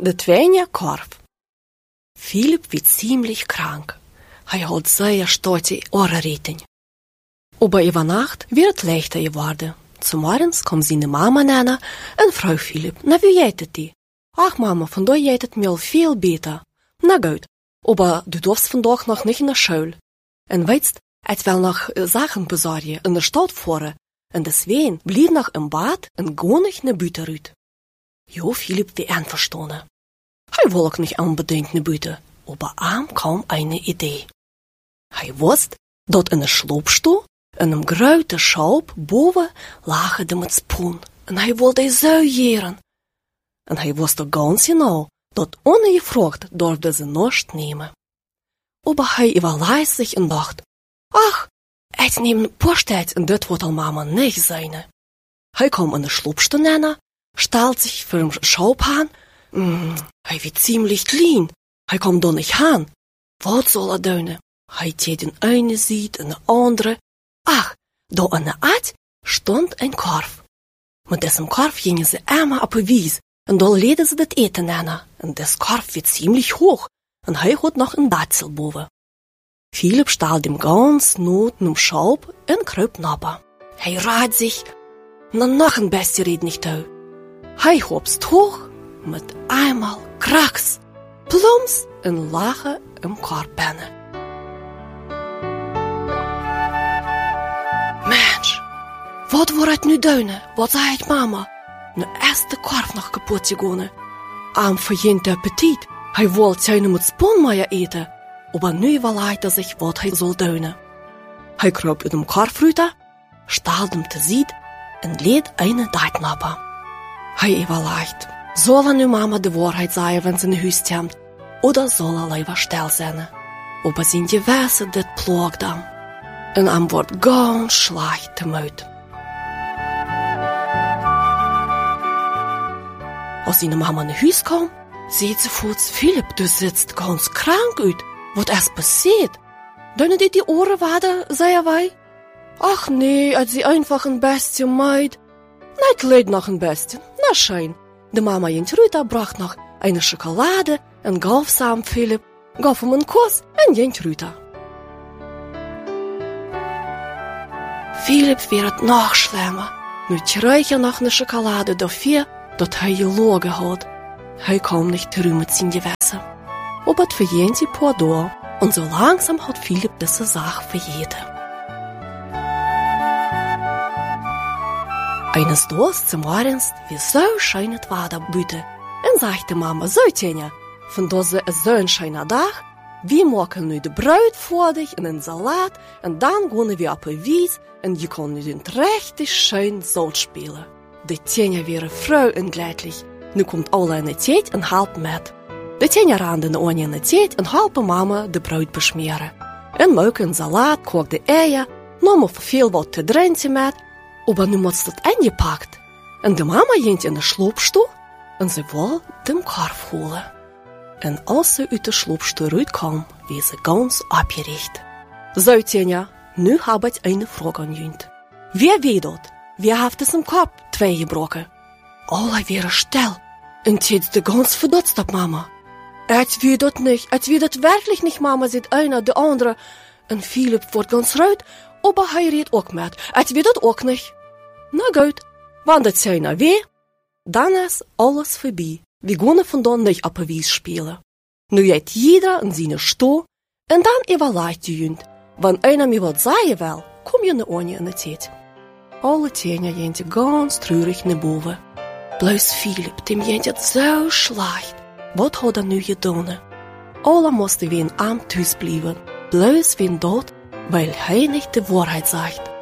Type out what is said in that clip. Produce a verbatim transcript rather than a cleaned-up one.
De tweede korf. Philip wird ziemlich krank. Hij had zeer stoute Ohrenrieten. Aber über Nacht wird es leichter geworden. Zum Morgens kommt seine Mama Nana und Frau Philipp, na wie geht es dir? Ach Mama, vandaag geht het mir al veel beter. Na gut, aber du darfst vandaag nog nicht in de Schule. En weißt, ich will noch Sachen besorgen in der Stadt fahren. En deswegen blieb noch im Bad und gar nicht ne Büte rüt. Jo, Philipp wie einverstanden. Hij wil ook nicht unbedingt ne Büte, aber ihm kam eine Idee. Hij wist dat in de sloopstoel in een grote schaap boven lagen de met spoen. En hij wilde zo jaren. En hij wist ook ganz genau, dat ongevraagd durfde ze niets nemen. Aber hij überleist zich en dacht, ach, ik neem een posttijd en dit wordt al mama niet zijn. Hij kwam in de sloopstoel nemen, stelt zich voor een schaap aan. Mm, hij werd ziemlich klein. Hij kwam dan niet aan. Wat zal hij doen? Hij deed een ene ziet en de andere. Ach, da an der Art stond ein Korf. Mit diesem Korf gingen sie einmal auf die Wiese und da leden sie das Eten an. Und das Korf wird ziemlich hoch und er hat noch ein Datzel boven. Philipp stahl dem ganz Noten um Schaub und kröp nabber. Hij raadt sich, na noch ein bisschen red nicht tau. Hij hopst hoch, mit einmal kraks, plums en lache im Korf binnen. Mensch, wat wordt het nu doen? Wat zei het mama? Nu is de korf nog kapot gegaan. Am verjint appetit. Hij wil zijn met spoonmeier eten. Aber nu überlegt er sich, wat hij zal doen. Hij kroop in de korf ruiter, staal hem te ziet en leed een daad nabber. Hij überlegt, zal er nu mama de waarheid zeggen, wenn ze een huis komt, oder zal er liever stil zijn? Aber zijn gewisse dit ploegt hem. En hem wordt ganz schlecht temuit. Als zijn mama naar huis kwam, ziet ze voets, Philipp, du sitzt ganz krank uit. Wat is passiert? Deine dit die oren waden, zei wij? Ach nee, het is einfach een beetje meid. Nee, het leed nog een beetje. Na schijn. De mama in Ruta bracht nog een chocolade en gaf samen Philipp, gaf hem een kus en jent Ruta. Philipp werd nog schlimmer. Nu kreeg hij nog een chocolade dafür, dat hij gelogen had. Hij kwam niet terug met zijn gewissen. Aber het verjent een paar dagen en zo langsam had Philipp deze zaak vergeten. Eines Tages zum Morgens, wie so schön het war buiten, en sagte Mama, zo Tanja, vandaag is zo'n schöner dag, wir maken nu de bruid voor dich en een salat, en dan gaan we op een wies, en je kan nu een richtig schön Zolt spelen. De Tanja wäre froh en glücklich. Nu komt alle in de tijd en helpt met. De Tanja rande de onie in de tijd en helpen mama de bruid besmeren. En maken een salat, kookte eieren, namen veel wat te drinken met, aber nu moet het ingepakt. En de mama ging in de sloopstoel en ze wil de korf holen. En als ze uit de sloopstoel uitkwam, was ze ganz opgericht. Zo Tanja, nu heb ik een vraag aan jullie. Wie weet dat? Wie heeft es im Kopf twee gebroken? Alle waren stil en tijdde ganz verdutzt op mama. Ik weet dat niet, ik weet dat werkelijk niet, mama, zit een de andere. En Philipp wordt ganz rood, aber hij redt ook met. Ik weet dat ook niet. Nou goed, wanneer het zijn naar weer, dan is alles voorbij. We gaan vandaag niet op een wies spelen. Nu gaat jeder in zijn stoel en dan überlegt je junt. Wanneer einer mir wat zeggen wil, kom je naar onie in de tijd. Alle Tanja ging ganz treurig naar boven. Bloos Philipp, dem ging het zo slecht. Wat had hij nu gedaan? Alle moesten weer in am thuis blijven. Bloos weer dood, weil hij niet de waarheid zegt.